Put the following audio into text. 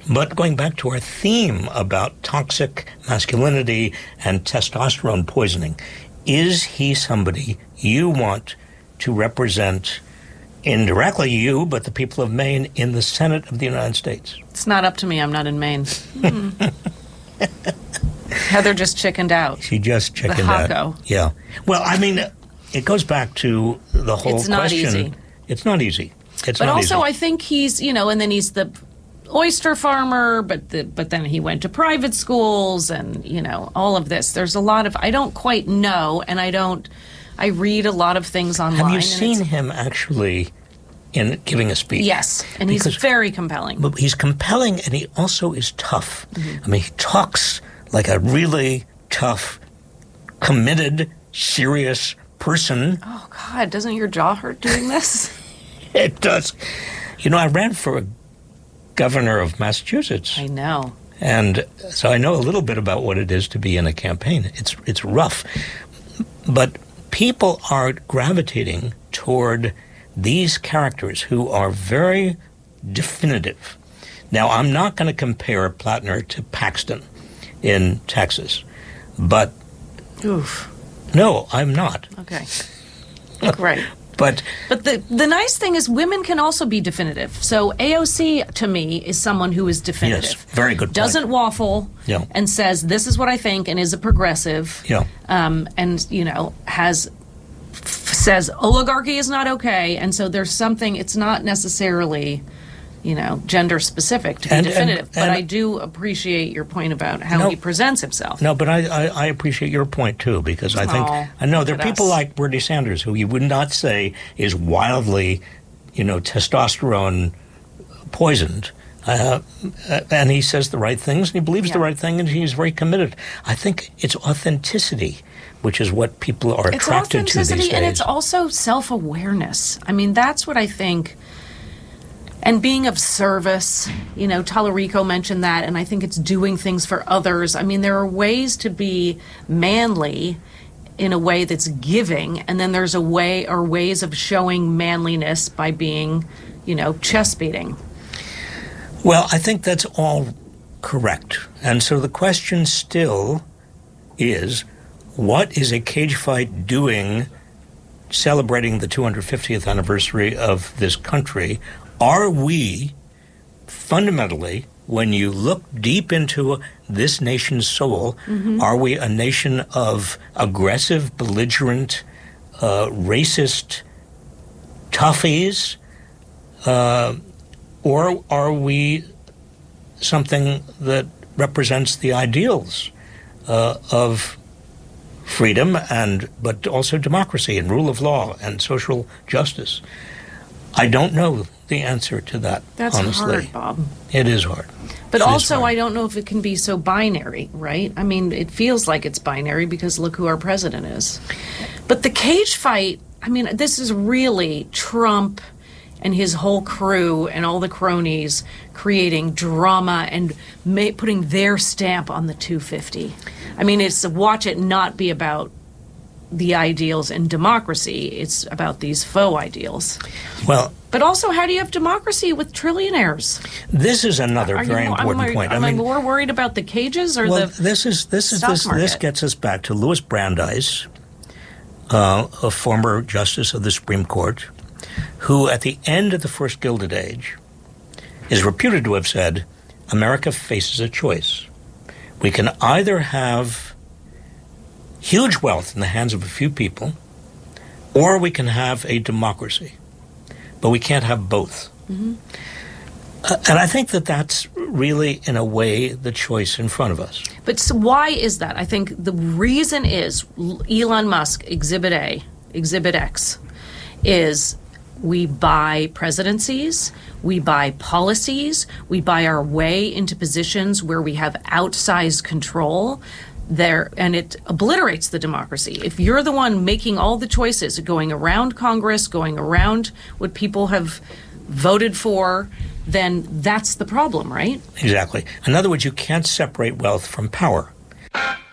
But going back to our theme about toxic masculinity and testosterone poisoning, is he somebody you want to represent indirectly you, but the people of Maine in the Senate of the United States? It's not up to me. I'm not in Maine. Heather just chickened out. She just chickened out. Yeah. Well, I mean, it goes back to the whole question. It's not easy. It's not easy. But also, I think he's, and then he's the oyster farmer, but then he went to private schools and, all of this. There's a lot of, I don't quite know, and I read a lot of things online. Have you seen him actually in giving a speech? Yes, and he's very compelling. But he's compelling, and he also is tough. I mean, he talks like a really tough, committed, serious person. Oh, God, doesn't your jaw hurt doing this? It does. I ran for governor of Massachusetts. I know. And so I know a little bit about what it is to be in a campaign. It's rough. But people are gravitating toward these characters who are very definitive. Now, I'm not going to compare Plattner to Paxton in Texas, but... Oof. No, I'm not. Okay. Right. But the nice thing is women can also be definitive. So AOC, to me, is someone who is definitive. Yes, very good point. Doesn't waffle and says, this is what I think, and is a progressive. Yeah. And, says oligarchy is not okay. And so there's something, it's not necessarily... gender specific to be definitive. But I do appreciate your point about how he presents himself. No, but I appreciate your point too, because I think I know there are people like Bernie Sanders who you would not say is wildly, testosterone poisoned. And he says the right things, and he believes the right thing, and he's very committed. I think it's authenticity, which is what people are attracted to these days. It's authenticity, and it's also self-awareness. I mean, that's what I think... And being of service, Tallarico mentioned that, and I think it's doing things for others. I mean, there are ways to be manly in a way that's giving, and then there's ways of showing manliness by being, chest beating. Well, I think that's all correct. And so the question still is, what is a cage fight doing celebrating the 250th anniversary of this country? Are we, fundamentally, when you look deep into this nation's soul, are we a nation of aggressive, belligerent, racist toughies? Or are we something that represents the ideals of freedom but also democracy and rule of law and social justice? I don't know the answer to that, That's honestly. hard, Bob. It is hard. But also, I don't know if it can be so binary, right? I mean, it feels like it's binary because look who our president is. But the cage fight, I mean, this is really Trump and his whole crew and all the cronies creating drama and putting their stamp on the 250. I mean, it's watch it not be about the ideals and democracy. It's about these faux ideals. Well, but also, how do you have democracy with trillionaires? This is another very important point. Am I more worried about the cages or this gets us back to Louis Brandeis, a former justice of the Supreme Court, who at the end of the first Gilded Age is reputed to have said, America faces a choice. We can either have huge wealth in the hands of a few people, or we can have a democracy. But we can't have both. And I think that's really, in a way, the choice in front of us. But so why is that? I think the reason is Elon Musk, Exhibit A, Exhibit X, is we buy presidencies, we buy policies, we buy our way into positions where we have outsized control. And it obliterates the democracy. If you're the one making all the choices, going around Congress, going around what people have voted for, then that's the problem, right? Exactly. In other words, you can't separate wealth from power.